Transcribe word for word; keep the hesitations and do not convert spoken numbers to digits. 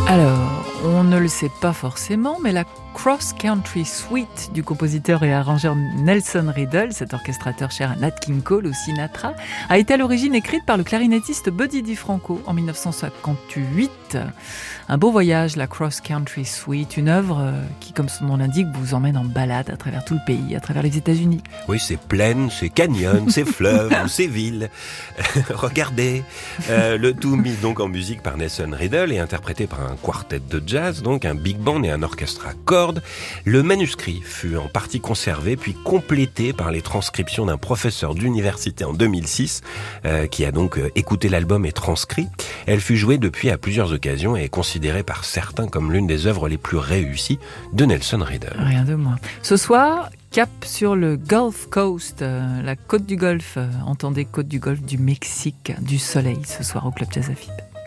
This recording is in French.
Alors, on ne le sait pas forcément, mais la Cross Country Suite du compositeur et arrangeur Nelson Riddle, cet orchestrateur cher à Nat King Cole ou Sinatra, a été à l'origine écrite par le clarinettiste Buddy DiFranco en dix-neuf cent cinquante-huit. Un beau voyage, la Cross Country Suite, une œuvre qui, comme son nom l'indique, vous emmène en balade à travers tout le pays, à travers les États-Unis. Oui, c'est plaine, c'est canyon, c'est fleuve, c'est ville. Regardez, euh, le tout mis donc en musique par Nelson Riddle et interprété par un quartet de jazz, donc un big band et un orchestre à cordes. Le manuscrit fut en partie conservé puis complété par les transcriptions d'un professeur d'université en deux mille six euh, qui a donc euh, écouté l'album et transcrit. Elle fut jouée depuis à plusieurs occasions et est considérée par certains comme l'une des œuvres les plus réussies de Nelson Riddle. Rien de moins. Ce soir, cap sur le Gulf Coast, euh, la côte du Golfe. Euh, entendez côte du Golfe du Mexique, du soleil ce soir au Club Jazz Afib.